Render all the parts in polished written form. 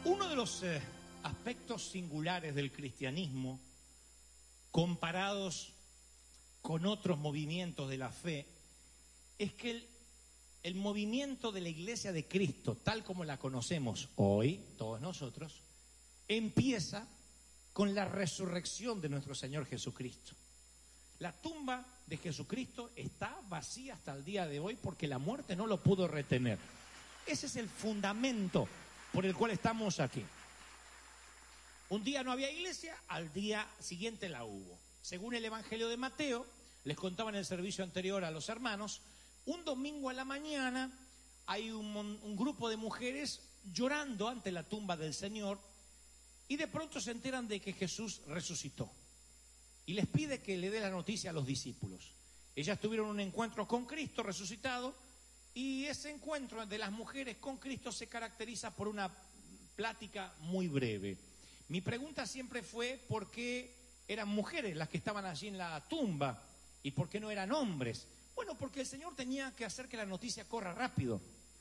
Uno de los aspectos singulares del cristianismo, comparados con otros movimientos de la fe, es que el movimiento de la Iglesia de Cristo, tal como la conocemos hoy, todos nosotros, empieza con la resurrección de nuestro Señor Jesucristo. La tumba de Jesucristo está vacía hasta el día de hoy porque la muerte no lo pudo retener. Ese es el fundamento por el cual estamos aquí. Un día no había iglesia, al día siguiente la hubo. Según el Evangelio de Mateo, les contaba en el servicio anterior a los hermanos, un domingo a la mañana hay un grupo de mujeres llorando ante la tumba del Señor y de pronto se enteran de que Jesús resucitó. Y les pide que le dé la noticia a los discípulos. Ellas tuvieron un encuentro con Cristo resucitado y ese encuentro de las mujeres con Cristo se caracteriza por una plática muy breve. Mi pregunta siempre fue ¿por qué eran mujeres las que estaban allí en la tumba y por qué no eran hombres? Bueno, porque el Señor tenía que hacer que la noticia corra rápido.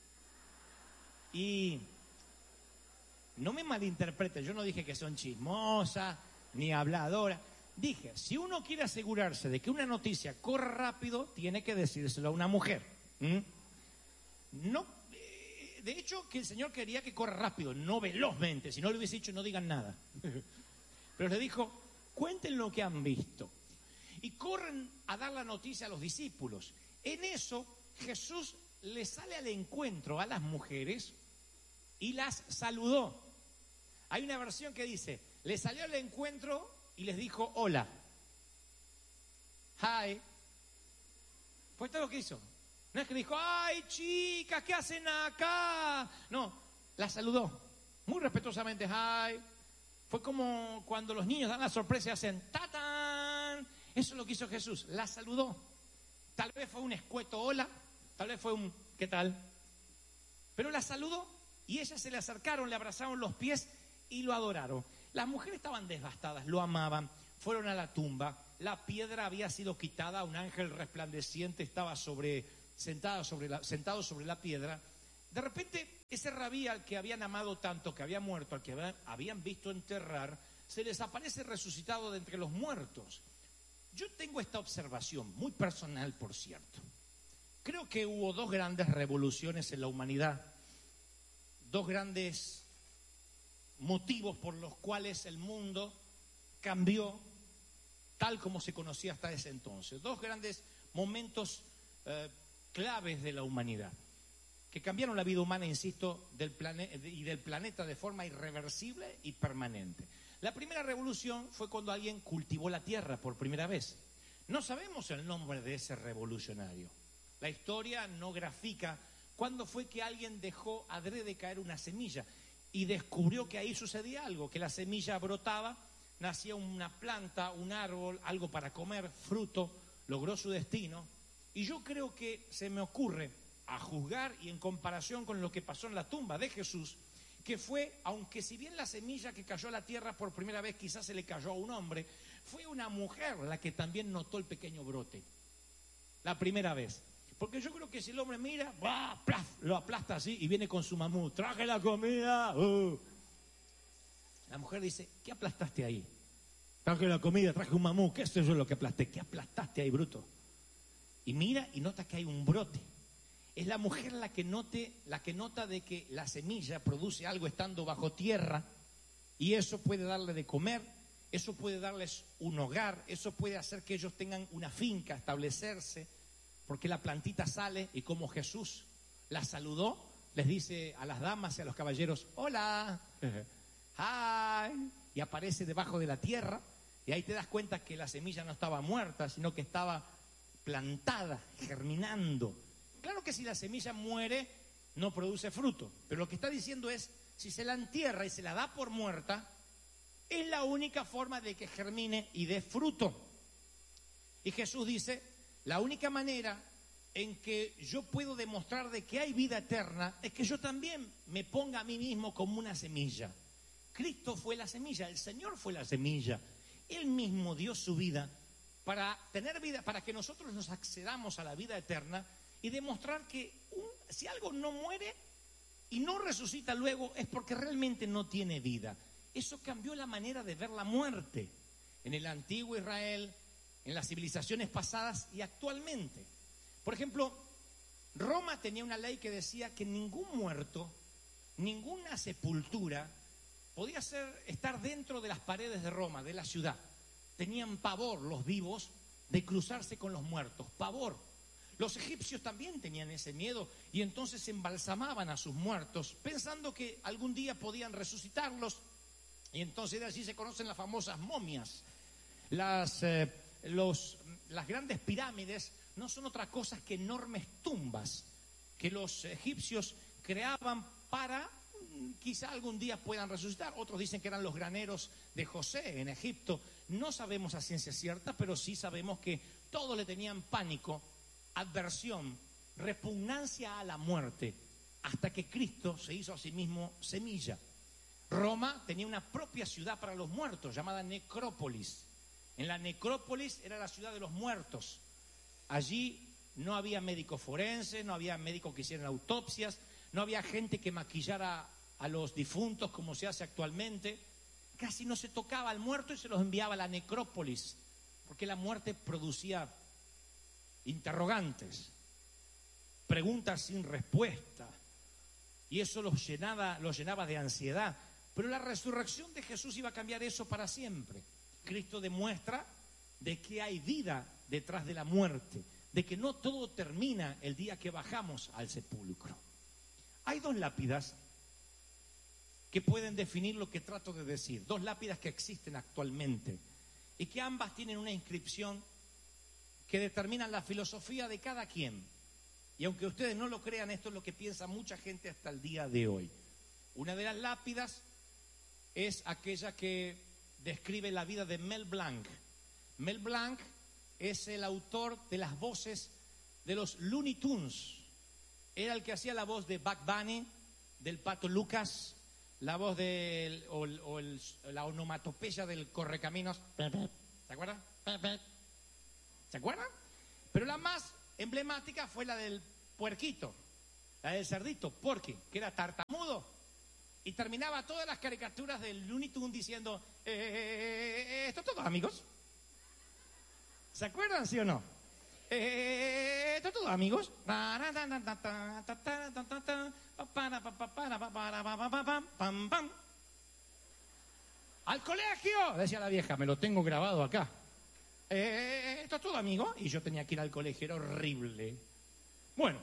Y no me malinterpreten, yo no dije que son chismosas ni habladoras. Dije, si uno quiere asegurarse de que una noticia corra rápido, tiene que decírselo a una mujer. No, de hecho, que el Señor quería que corra rápido, no velozmente. Si no le hubiese dicho, no digan nada. Pero le dijo, cuenten lo que han visto. Y corren a dar la noticia a los discípulos. En eso, Jesús le sale al encuentro a las mujeres y las saludó. Hay una versión que dice, le salió al encuentro y les dijo, hola. Hi. Fue todo lo que hizo. No es que dijo, ay chicas, ¿qué hacen acá? No, la saludó. Muy respetuosamente, hi. Fue como cuando los niños dan la sorpresa y hacen, ¡tatán! Eso es lo que hizo Jesús, la saludó. Tal vez fue un escueto hola, tal vez fue un ¿qué tal? Pero la saludó y ellas se le acercaron, le abrazaron los pies y lo adoraron. Las mujeres estaban devastadas, lo amaban, fueron a la tumba, la piedra había sido quitada, un ángel resplandeciente estaba sentado sobre la piedra. De repente, ese rabí al que habían amado tanto, que había muerto, al que habían visto enterrar, se les aparece resucitado de entre los muertos. Yo tengo esta observación, muy personal por cierto. Creo que hubo dos grandes revoluciones en la humanidad, dos grandes motivos por los cuales el mundo cambió tal como se conocía hasta ese entonces. Dos grandes momentos claves de la humanidad que cambiaron la vida humana, insisto, del planeta de forma irreversible y permanente. La primera revolución fue cuando alguien cultivó la tierra por primera vez. No sabemos el nombre de ese revolucionario. La historia no grafica cuándo fue que alguien dejó adrede caer una semilla y descubrió que ahí sucedía algo, que la semilla brotaba, nacía una planta, un árbol, algo para comer, fruto, logró su destino. Y yo creo que se me ocurre, a juzgar y en comparación con lo que pasó en la tumba de Jesús, que fue, aunque si bien la semilla que cayó a la tierra por primera vez quizás se le cayó a un hombre, fue una mujer la que también notó el pequeño brote, la primera vez. Porque yo creo que si el hombre mira, ¡bah! ¡Plaf! Lo aplasta así y viene con su mamut, traje la comida. La mujer dice, ¿qué aplastaste ahí? Traje la comida, traje un mamut, ¿qué sé yo lo que aplasté? ¿Qué aplastaste ahí, bruto? Y mira y nota que hay un brote. Es la mujer la que nota de que la semilla produce algo estando bajo tierra y eso puede darle de comer, eso puede darles un hogar, eso puede hacer que ellos tengan una finca, establecerse, porque la plantita sale y como Jesús la saludó, les dice a las damas y a los caballeros, hola, hi, y aparece debajo de la tierra y ahí te das cuenta que la semilla no estaba muerta, sino que estaba plantada, germinando. Claro que si la semilla muere, no produce fruto, pero lo que está diciendo es, si se la entierra y se la da por muerta, es la única forma de que germine y dé fruto. Y Jesús dice, la única manera en que yo puedo demostrar de que hay vida eterna es que yo también me ponga a mí mismo como una semilla. Cristo fue la semilla, el Señor fue la semilla. Él mismo dio su vida para tener vida, para que nosotros nos accedamos a la vida eterna y demostrar que si algo no muere y no resucita luego, es porque realmente no tiene vida. Eso cambió la manera de ver la muerte en el antiguo Israel, en las civilizaciones pasadas y actualmente. Por ejemplo, Roma tenía una ley que decía que ningún muerto, ninguna sepultura podía estar dentro de las paredes de Roma, de la ciudad. Tenían pavor los vivos de cruzarse con los muertos, pavor. Los egipcios también tenían ese miedo y entonces embalsamaban a sus muertos pensando que algún día podían resucitarlos, y entonces de allí se conocen las famosas momias. Las grandes pirámides no son otra cosa que enormes tumbas que los egipcios creaban para quizá algún día puedan resucitar. Otros dicen que eran los graneros de José en Egipto. No sabemos a ciencia cierta, pero sí sabemos que todos le tenían pánico, adversión, repugnancia a la muerte, hasta que Cristo se hizo a sí mismo semilla. Roma tenía una propia ciudad para los muertos, llamada Necrópolis. En la Necrópolis era la ciudad de los muertos. Allí no había médicos forenses, no había médicos que hicieran autopsias, no había gente que maquillara a los difuntos como se hace actualmente. Casi no se tocaba al muerto y se los enviaba a la Necrópolis, porque la muerte producía interrogantes, preguntas sin respuesta, y eso los llenaba de ansiedad. Pero la resurrección de Jesús iba a cambiar eso para siempre. Cristo demuestra de que hay vida detrás de la muerte, de que no todo termina el día que bajamos al sepulcro. Hay dos lápidas que pueden definir lo que trato de decir, dos lápidas que existen actualmente y que ambas tienen una inscripción que determinan la filosofía de cada quien. Y aunque ustedes no lo crean, esto es lo que piensa mucha gente hasta el día de hoy. Una de las lápidas es aquella que describe la vida de Mel Blanc. Mel Blanc es el autor de las voces de los Looney Tunes. Era el que hacía la voz de Bugs Bunny, del Pato Lucas, la voz la onomatopeya del Correcaminos. ¿Se acuerdan? ¿Se acuerdan? Pero la más emblemática fue la del puerquito, la del cerdito, Porky, que era tartamudo y terminaba todas las caricaturas del Looney Tunes diciendo ¿esto es todo, amigos? ¿Se acuerdan, sí o no? ¿Esto es todo, amigos? ¡Al colegio!, decía la vieja, me lo tengo grabado acá. ¿Esto es todo, amigo? Y yo tenía que ir al colegio, era horrible. Bueno,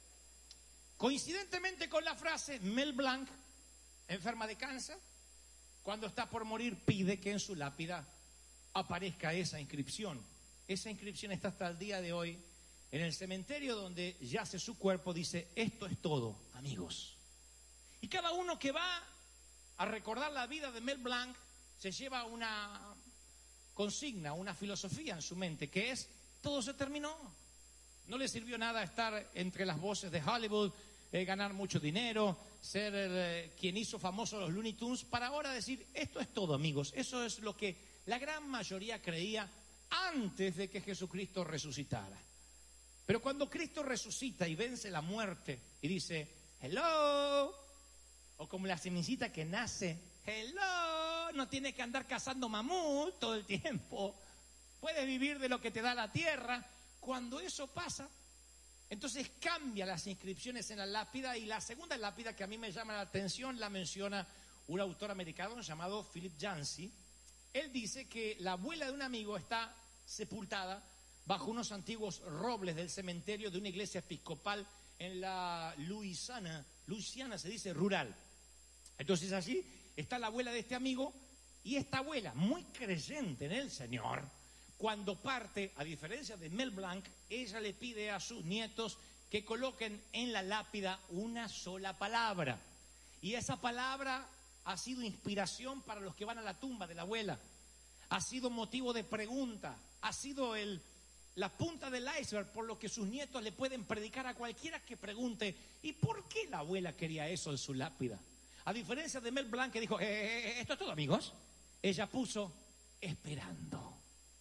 coincidentemente con la frase, Mel Blanc, enferma de cáncer, cuando está por morir pide que en su lápida aparezca esa inscripción. Esa inscripción está hasta el día de hoy en el cementerio donde yace su cuerpo, dice: esto es todo, amigos. Y cada uno que va a recordar la vida de Mel Blanc se lleva una consigna, una filosofía en su mente, que es: todo se terminó. No le sirvió nada estar entre las voces de Hollywood, ganar mucho dinero, ser quien hizo famoso a los Looney Tunes, para ahora decir: esto es todo, amigos. Eso es lo que la gran mayoría creía antes de que Jesucristo resucitara. Pero cuando Cristo resucita y vence la muerte y dice: hello, o como la semillita que nace, hello, no tienes que andar cazando mamut todo el tiempo, puedes vivir de lo que te da la tierra. Cuando eso pasa, entonces cambia las inscripciones en la lápida, y la segunda lápida que a mí me llama la atención la menciona un autor americano llamado Philip Yancey. Él dice que la abuela de un amigo está sepultada bajo unos antiguos robles del cementerio de una iglesia episcopal en la Luisiana se dice, rural. Entonces allí está la abuela de este amigo, y esta abuela, muy creyente en el Señor, cuando parte, a diferencia de Mel Blanc, ella le pide a sus nietos que coloquen en la lápida una sola palabra. Y esa palabra ha sido inspiración para los que van a la tumba de la abuela. Ha sido motivo de pregunta, ha sido la punta del iceberg por lo que sus nietos le pueden predicar a cualquiera que pregunte: ¿y por qué la abuela quería eso en su lápida? A diferencia de Mel Blanc, que dijo: esto es todo, amigos. Ella puso: esperando.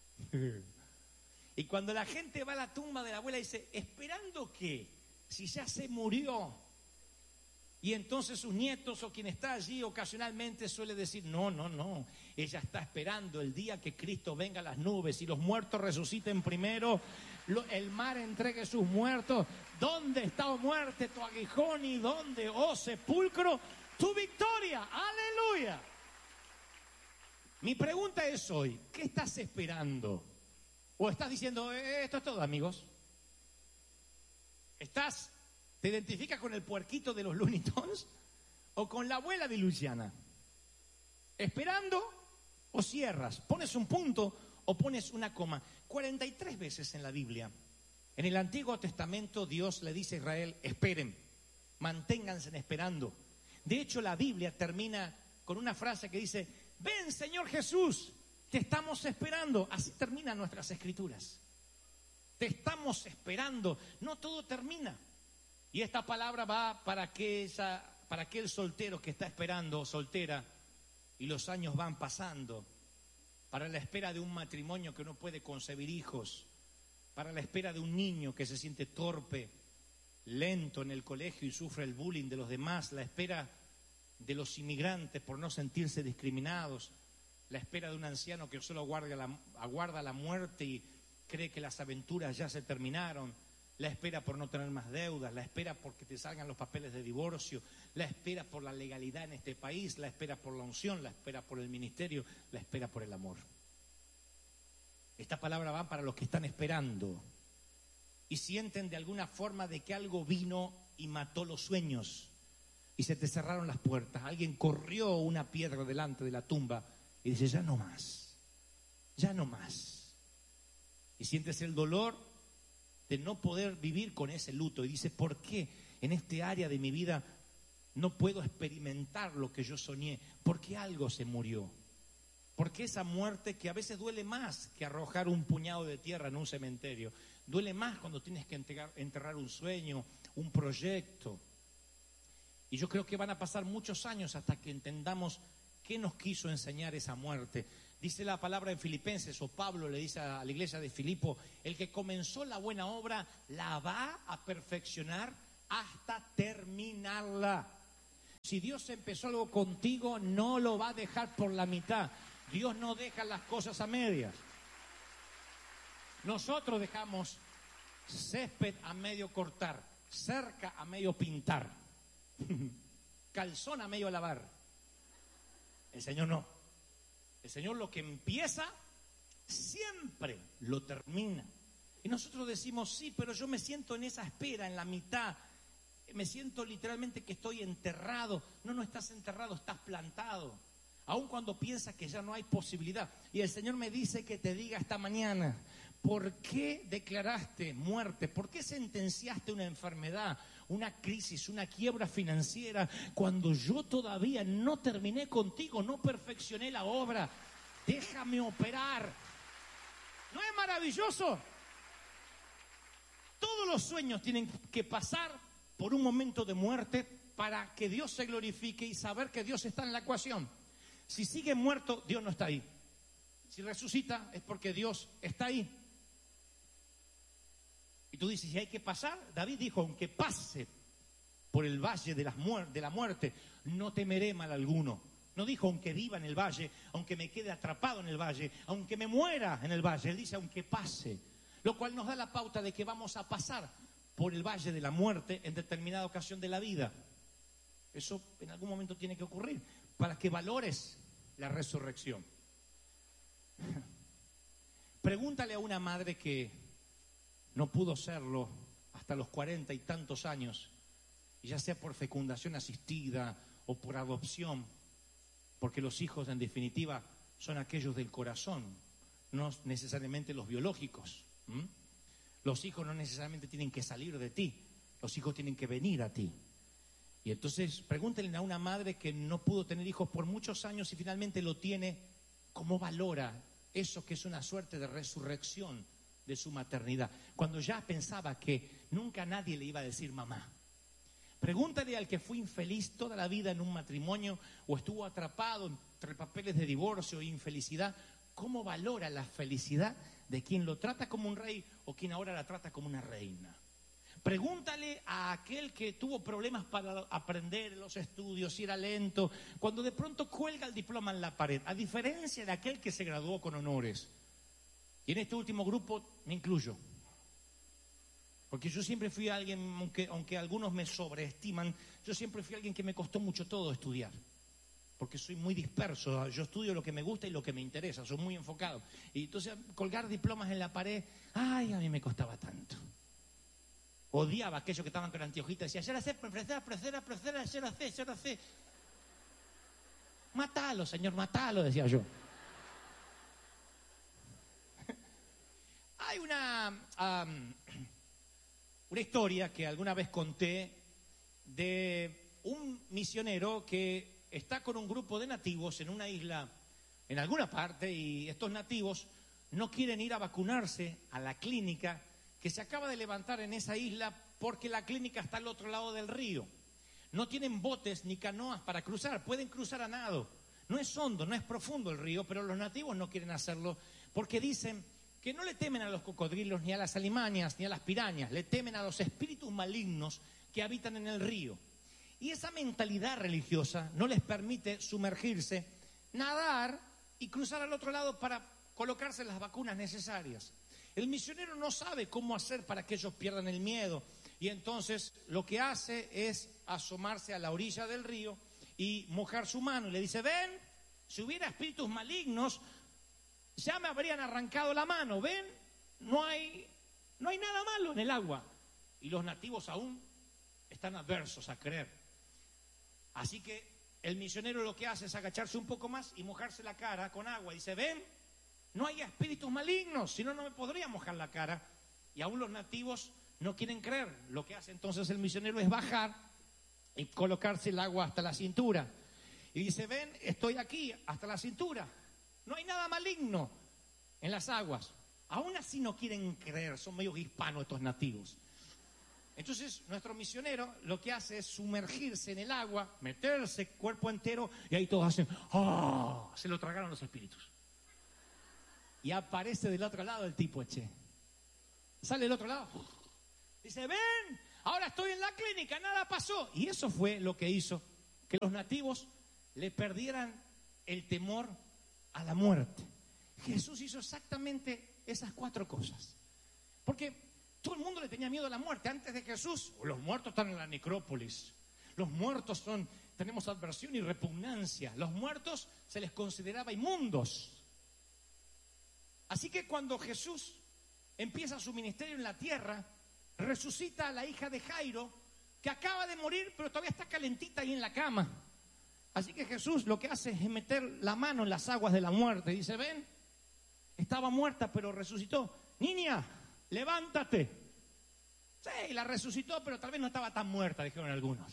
Y cuando la gente va a la tumba de la abuela dice: ¿esperando qué? Si ya se murió. Y entonces sus nietos o quien está allí ocasionalmente suele decir, no, no, no, ella está esperando el día que Cristo venga a las nubes y los muertos resuciten primero, el mar entregue sus muertos. ¿Dónde está, oh muerte, tu aguijón? ¿Y dónde, oh sepulcro, tu victoria? ¡Aleluya! Mi pregunta es hoy, ¿qué estás esperando? ¿O estás diciendo, esto es todo, amigos? ¿Te identificas con el puerquito de los Looney Tunes o con la abuela de Luciana? ¿Esperando o cierras? ¿Pones un punto o pones una coma? 43 veces en la Biblia, en el Antiguo Testamento, Dios le dice a Israel, esperen, manténganse esperando. De hecho, la Biblia termina con una frase que dice, ven Señor Jesús, te estamos esperando. Así terminan nuestras escrituras. Te estamos esperando. No todo termina. Y esta palabra va para aquel soltero que está esperando, soltera, y los años van pasando, para la espera de un matrimonio que no puede concebir hijos, para la espera de un niño que se siente torpe, lento en el colegio y sufre el bullying de los demás, la espera de los inmigrantes por no sentirse discriminados, la espera de un anciano que solo aguarda la muerte y cree que las aventuras ya se terminaron, la espera por no tener más deudas, la espera porque te salgan los papeles de divorcio, la espera por la legalidad en este país, la espera por la unción, la espera por el ministerio, la espera por el amor. Esta palabra va para los que están esperando y sienten de alguna forma de que algo vino y mató los sueños y se te cerraron las puertas. Alguien corrió una piedra delante de la tumba y dice, ya no más, ya no más. Y sientes el dolor de no poder vivir con ese luto. Y dice, ¿por qué en este área de mi vida no puedo experimentar lo que yo soñé? ¿Por qué algo se murió? ¿Por qué esa muerte que a veces duele más que arrojar un puñado de tierra en un cementerio? Duele más cuando tienes que enterrar un sueño, un proyecto. Y yo creo que van a pasar muchos años hasta que entendamos qué nos quiso enseñar esa muerte. Dice la palabra en Filipenses, o Pablo le dice a la iglesia de Filipo, el que comenzó la buena obra la va a perfeccionar hasta terminarla. Si Dios empezó algo contigo, no lo va a dejar por la mitad. Dios no deja las cosas a medias. Nosotros dejamos césped a medio cortar, cerca a medio pintar, calzón a medio lavar. El Señor no. El Señor lo que empieza, siempre lo termina. Y nosotros decimos, sí, pero yo me siento en esa espera, en la mitad. Me siento literalmente que estoy enterrado. No, no estás enterrado, estás plantado. Aun cuando piensas que ya no hay posibilidad. Y el Señor me dice que te diga esta mañana, ¿por qué declaraste muerte? ¿Por qué sentenciaste una enfermedad, una crisis, una quiebra financiera, cuando yo todavía no terminé contigo, no perfeccioné la obra? Déjame operar. ¿No es maravilloso? Todos los sueños tienen que pasar por un momento de muerte para que Dios se glorifique y saber que Dios está en la ecuación. Si sigue muerto, Dios no está ahí. Si resucita, es porque Dios está ahí. Y tú dices, si hay que pasar, David dijo, aunque pase por el valle de la muerte, no temeré mal alguno. No dijo, aunque viva en el valle, aunque me quede atrapado en el valle, aunque me muera en el valle. Él dice, aunque pase. Lo cual nos da la pauta de que vamos a pasar por el valle de la muerte en determinada ocasión de la vida. Eso en algún momento tiene que ocurrir para que valores la resurrección. Pregúntale a una madre que no pudo serlo hasta los 40 y tantos años, ya sea por fecundación asistida o por adopción, porque los hijos en definitiva son aquellos del corazón, no necesariamente los biológicos. Los hijos no necesariamente tienen que salir de ti, los hijos tienen que venir a ti. Y entonces pregúntenle a una madre que no pudo tener hijos por muchos años y finalmente lo tiene, ¿cómo valora eso que es una suerte de resurrección de su maternidad? Cuando ya pensaba que nunca nadie le iba a decir mamá. Pregúntale al que fue infeliz toda la vida en un matrimonio o estuvo atrapado entre papeles de divorcio e infelicidad, ¿cómo valora la felicidad de quien lo trata como un rey o quien ahora la trata como una reina? Pregúntale a aquel que tuvo problemas para aprender los estudios, si era lento, cuando de pronto cuelga el diploma en la pared, a diferencia de aquel que se graduó con honores. Y en este último grupo me incluyo. Porque yo siempre fui alguien, aunque algunos me sobreestiman, yo siempre fui alguien que me costó mucho todo estudiar. Porque soy muy disperso, yo estudio lo que me gusta y lo que me interesa, soy muy enfocado. Y entonces colgar diplomas en la pared, ay, a mí me costaba tanto. Odiaba a aquellos que estaban con anteojitos y decía, ya la sé, profesora, ya la sé. Matalo, señor, matalo, decía yo. Hay una historia que alguna vez conté de un misionero que está con un grupo de nativos en una isla, en alguna parte, y estos nativos no quieren ir a vacunarse a la clínica que se acaba de levantar en esa isla porque la clínica está al otro lado del río. No tienen botes ni canoas para cruzar, pueden cruzar a nado. No es hondo, no es profundo el río, pero los nativos no quieren hacerlo porque dicen que no le temen a los cocodrilos, ni a las alimañas, ni a las pirañas, le temen a los espíritus malignos que habitan en el río. Y esa mentalidad religiosa no les permite sumergirse, nadar y cruzar al otro lado para colocarse las vacunas necesarias. El misionero no sabe cómo hacer para que ellos pierdan el miedo y entonces lo que hace es asomarse a la orilla del río y mojar su mano y le dice, ven, si hubiera espíritus malignos ya me habrían arrancado la mano, ven, no hay nada malo en el agua. Y los nativos aún están adversos a creer. Así que el misionero lo que hace es agacharse un poco más y mojarse la cara con agua. Dice, ven, no hay espíritus malignos, si no, no me podría mojar la cara. Y aún los nativos no quieren creer. Lo que hace entonces el misionero es bajar y colocarse el agua hasta la cintura. Y dice, ven, estoy aquí hasta la cintura. No hay nada maligno en las aguas. Aún así no quieren creer, son medio hispanos estos nativos. Entonces nuestro misionero lo que hace es sumergirse en el agua, meterse cuerpo entero y ahí todos hacen, ¡ah! Se lo tragaron los espíritus. Y aparece del otro lado el tipo, sale del otro lado, dice, ven, ahora estoy en la clínica, nada pasó. Y eso fue lo que hizo que los nativos le perdieran el temor a la muerte. Jesús hizo exactamente esas 4 cosas. Porque todo el mundo le tenía miedo a la muerte. Antes de Jesús, los muertos están en la necrópolis. Los muertos tenemos adversión y repugnancia. Los muertos se les consideraba inmundos. Así que cuando Jesús empieza su ministerio en la tierra, resucita a la hija de Jairo, que acaba de morir, pero todavía está calentita ahí en la cama. Así que Jesús lo que hace es meter la mano en las aguas de la muerte. Dice, ven, estaba muerta, pero resucitó. Niña, levántate. Sí, la resucitó, pero tal vez no estaba tan muerta, dijeron algunos.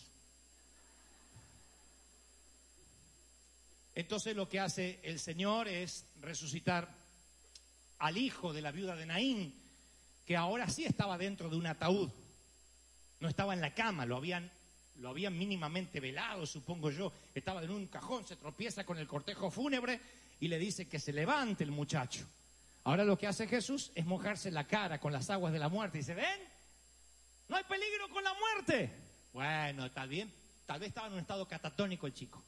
Entonces lo que hace el Señor es resucitar al hijo de la viuda de Naín, que ahora sí estaba dentro de un ataúd. No estaba en la cama, lo habían mínimamente velado, supongo yo. Estaba en un cajón, se tropieza con el cortejo fúnebre y le dice que se levante el muchacho. Ahora lo que hace Jesús es mojarse la cara con las aguas de la muerte y dice, ven, no hay peligro con la muerte. Bueno, está bien, tal vez estaba en un estado catatónico el chico.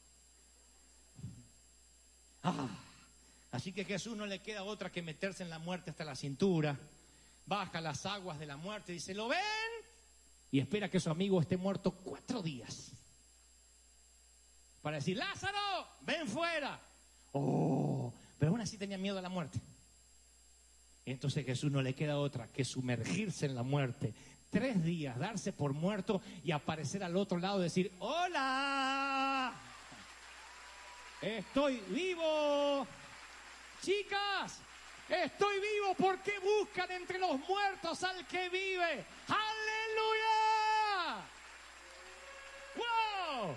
Así que a Jesús no le queda otra que meterse en la muerte hasta la cintura. Baja las aguas de la muerte y dice, ¿lo ven? Y espera que su amigo esté muerto 4 días. Para decir, Lázaro, ven fuera. Pero aún así tenía miedo a la muerte. Entonces a Jesús no le queda otra que sumergirse en la muerte. 3 días, darse por muerto y aparecer al otro lado y decir, ¡hola! Estoy vivo. Chicas, estoy vivo. ¿Por qué buscan entre los muertos al que vive? ¡Aleluya! ¡Wow!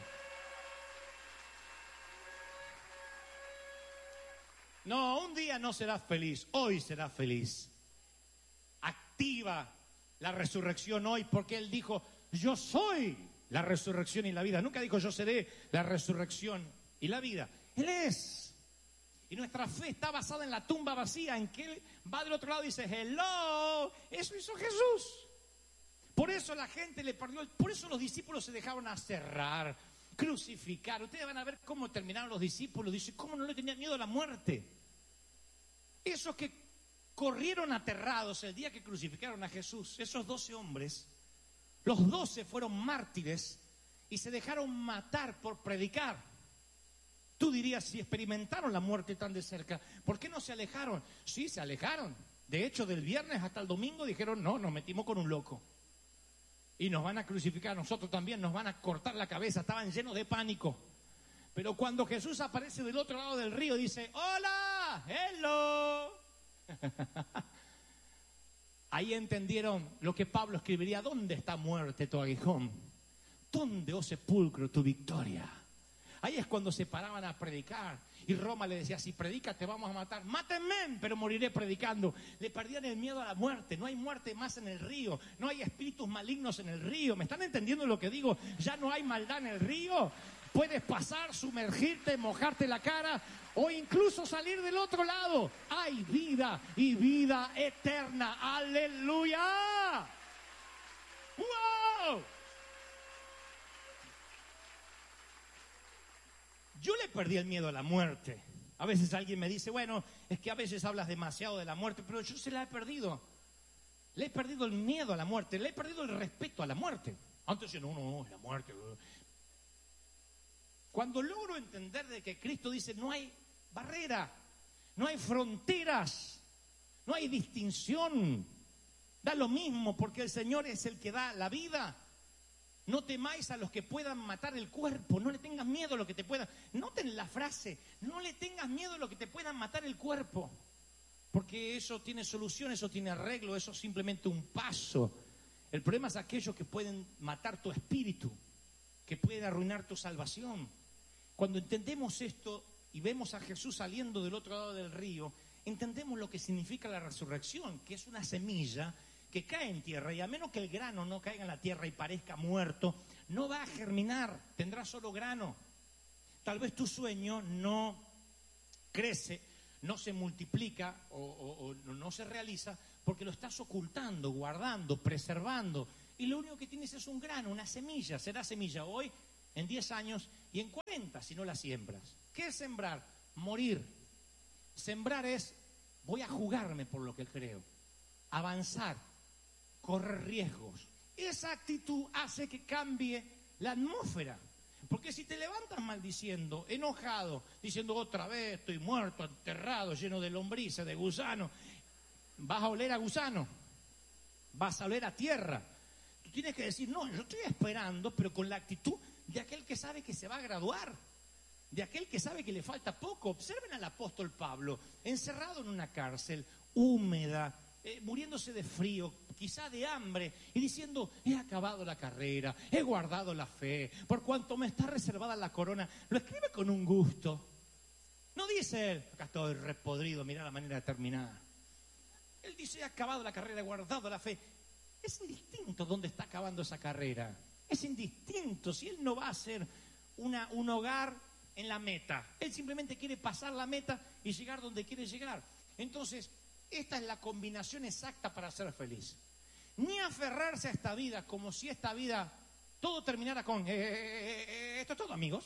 No, un día no serás feliz, hoy serás feliz. Activa la resurrección hoy, porque Él dijo, yo soy la resurrección y la vida. Nunca dijo, yo seré la resurrección y la vida. Él es. Y nuestra fe está basada en la tumba vacía, en que Él va del otro lado y dice, hello, eso hizo Jesús. Por eso la gente le perdió, por eso los discípulos se dejaron aserrar, crucificar. Ustedes van a ver cómo terminaron los discípulos. Dice, ¿cómo no le tenían miedo a la muerte? Esos que corrieron aterrados el día que crucificaron a Jesús, esos 12 hombres, los 12 fueron mártires y se dejaron matar por predicar. Tú dirías, si experimentaron la muerte tan de cerca, ¿por qué no se alejaron? Sí, se alejaron. De hecho, del viernes hasta el domingo dijeron, no, nos metimos con un loco. Y nos van a crucificar, nosotros también, nos van a cortar la cabeza. Estaban llenos de pánico. Pero cuando Jesús aparece del otro lado del río, dice, ¡hola! ¡Hello! Ahí entendieron lo que Pablo escribiría, ¿dónde está muerte tu aguijón? ¿Dónde, oh sepulcro, tu victoria? Ahí es cuando se paraban a predicar. Y Roma le decía, si predicas te vamos a matar. Mátenme, pero moriré predicando. Le perdían el miedo a la muerte. No hay muerte más en el río. No hay espíritus malignos en el río. ¿Me están entendiendo lo que digo? Ya no hay maldad en el río. Puedes pasar, sumergirte, mojarte la cara o incluso salir del otro lado. Hay vida y vida eterna. ¡Aleluya! ¡Wow! Yo le perdí el miedo a la muerte. A veces alguien me dice, bueno, es que a veces hablas demasiado de la muerte, pero yo se la he perdido. Le he perdido el miedo a la muerte, le he perdido el respeto a la muerte. Antes decía, no, la muerte. Cuando logro entender de que Cristo dice, no hay barrera, no hay fronteras, no hay distinción, da lo mismo porque el Señor es el que da la vida. No temáis a los que puedan matar el cuerpo, no le tengas miedo a lo que te puedan. Noten la frase, no le tengas miedo a lo que te puedan matar el cuerpo, porque eso tiene solución, eso tiene arreglo, eso es simplemente un paso. El problema es aquellos que pueden matar tu espíritu, que pueden arruinar tu salvación. Cuando entendemos esto y vemos a Jesús saliendo del otro lado del río, entendemos lo que significa la resurrección, que es una semilla que cae en tierra, y a menos que el grano no caiga en la tierra y parezca muerto, no va a germinar, tendrá solo grano. Tal vez tu sueño no crece, no se multiplica o no se realiza porque lo estás ocultando, guardando, preservando, y lo único que tienes es un grano, una semilla. Será semilla hoy, en 10 años y en 40 si no la siembras. ¿Qué es sembrar? Morir. Sembrar es, voy a jugarme por lo que creo, avanzar, correr riesgos. Esa actitud hace que cambie la atmósfera. Porque si te levantas maldiciendo, enojado, diciendo otra vez estoy muerto, enterrado, lleno de lombrices, de gusanos, vas a oler a gusano, vas a oler a tierra. Tú tienes que decir, no, yo estoy esperando, pero con la actitud de aquel que sabe que se va a graduar, de aquel que sabe que le falta poco. Observen al apóstol Pablo, encerrado en una cárcel, húmeda, muriéndose de frío, quizá de hambre, y diciendo, he acabado la carrera, he guardado la fe, por cuanto me está reservada la corona. Lo escribe con un gusto. No dice él, acá estoy repodrido, mira la manera de terminar. Él dice, he acabado la carrera, he guardado la fe. Es indistinto dónde está acabando esa carrera. Es indistinto si él no va a ser un hogar en la meta. Él simplemente quiere pasar la meta y llegar donde quiere llegar. Entonces, esta es la combinación exacta para ser feliz. Ni aferrarse a esta vida como si esta vida todo terminara con esto es todo, amigos.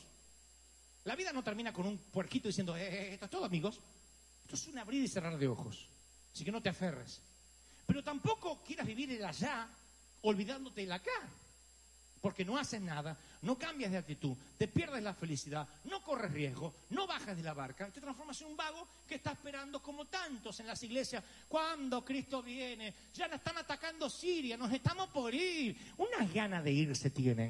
La vida no termina con un puerquito diciendo esto es todo, amigos. Esto es un abrir y cerrar de ojos. Así que no te aferres. Pero tampoco quieras vivir el allá olvidándote del acá. Porque no haces nada, no cambias de actitud, te pierdes la felicidad, no corres riesgo, no bajas de la barca, te transformas en un vago que está esperando, como tantos en las iglesias, cuando Cristo viene. Ya nos están atacando Siria, nos estamos por ir. Unas ganas de irse tienen.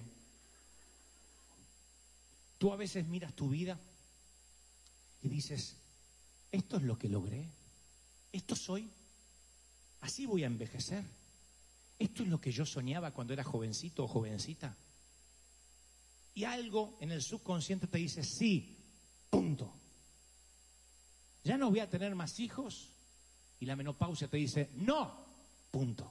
Tú a veces miras tu vida y dices, esto es lo que logré, esto soy, así voy a envejecer. Esto es lo que yo soñaba cuando era jovencito o jovencita. Y algo en el subconsciente te dice, sí, punto. Ya no voy a tener más hijos. Y la menopausia te dice, no, punto.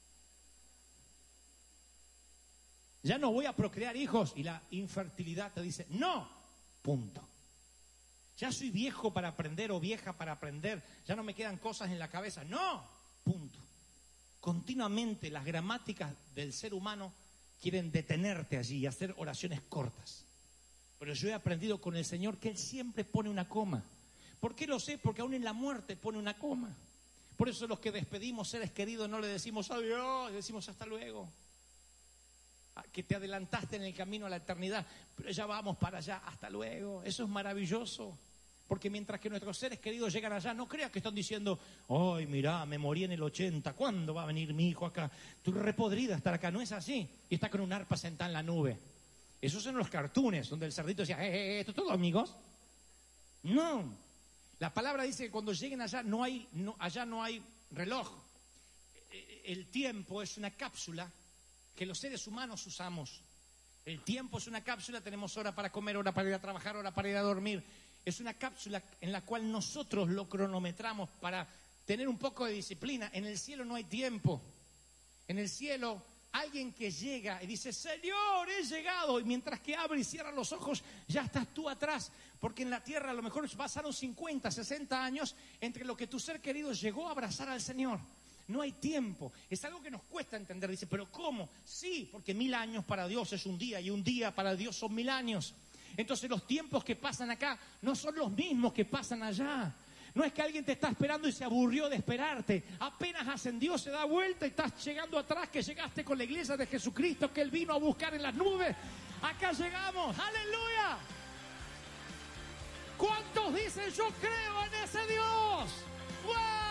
Ya no voy a procrear hijos. Y la infertilidad te dice, no, punto. Ya soy viejo para aprender o vieja para aprender. Ya no me quedan cosas en la cabeza. No, punto. continuamente las gramáticas del ser humano quieren detenerte allí y hacer oraciones cortas. Pero yo he aprendido con el Señor que Él siempre pone una coma. ¿Por qué lo sé? Porque aún en la muerte pone una coma. Por eso los que despedimos seres queridos no le decimos adiós, le decimos hasta luego. Que te adelantaste en el camino a la eternidad, pero ya vamos para allá, hasta luego. Eso es maravilloso. Porque mientras que nuestros seres queridos llegan allá, no creas que están diciendo, ay, mirá, me morí en el 80, ¿cuándo va a venir mi hijo acá? Tú repodrida estar acá, no es así. Y está con un arpa sentada en la nube. Esos son los cartoons, donde el cerdito decía, ¿esto es todo, amigos? No. La palabra dice que cuando lleguen allá, allá no hay reloj. El tiempo es una cápsula que los seres humanos usamos. El tiempo es una cápsula, tenemos hora para comer, hora para ir a trabajar, hora para ir a dormir. Es una cápsula en la cual nosotros lo cronometramos para tener un poco de disciplina. En el cielo no hay tiempo. En el cielo, alguien que llega y dice, Señor, he llegado. Y mientras que abre y cierra los ojos, ya estás tú atrás. Porque en la tierra a lo mejor pasaron 50, 60 años entre lo que tu ser querido llegó a abrazar al Señor. No hay tiempo. Es algo que nos cuesta entender. Dice, ¿pero cómo? Sí, porque 1000 años para Dios es un día y un día para Dios son 1000 años. Entonces los tiempos que pasan acá no son los mismos que pasan allá. No es que alguien te está esperando y se aburrió de esperarte. Apenas ascendió, se da vuelta y estás llegando atrás, que llegaste con la iglesia de Jesucristo que Él vino a buscar en las nubes. Acá llegamos. ¡Aleluya! ¿Cuántos dicen yo creo en ese Dios? ¡Wow!